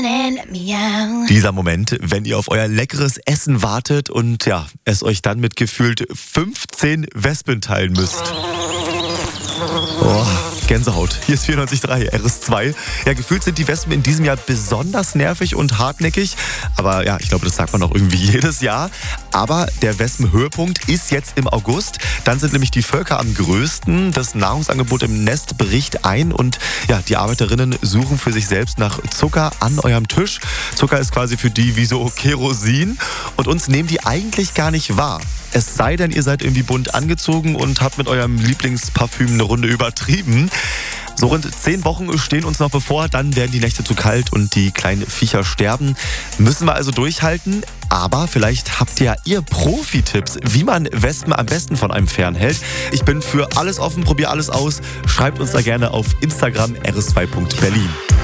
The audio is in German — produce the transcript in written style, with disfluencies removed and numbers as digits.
Dieser Moment, wenn ihr auf euer leckeres Essen wartet und ja, es euch dann mit gefühlt 15 Wespen teilen müsst. Oh, Gänsehaut. Hier ist 94.3 RS2. Ja, gefühlt sind die Wespen in diesem Jahr besonders nervig und hartnäckig. Aber ja, ich glaube, das sagt man auch irgendwie jedes Jahr. Aber der Wespenhöhepunkt ist jetzt im August. Dann sind nämlich die Völker am größten. Das Nahrungsangebot im Nest bricht ein und ja, die Arbeiterinnen suchen für sich selbst nach Zucker an eurem Tisch. Zucker ist quasi für die wie so Kerosin und uns nehmen die eigentlich gar nicht wahr. Es sei denn, ihr seid irgendwie bunt angezogen und habt mit eurem Lieblingsparfüm eine Runde übertrieben. So rund 10 Wochen stehen uns noch bevor, dann werden die Nächte zu kalt und die kleinen Viecher sterben. Müssen wir also durchhalten, aber vielleicht habt ja ihr Profi-Tipps, wie man Wespen am besten von einem fernhält. Ich bin für alles offen, probier alles aus. Schreibt uns da gerne auf Instagram rs2.berlin.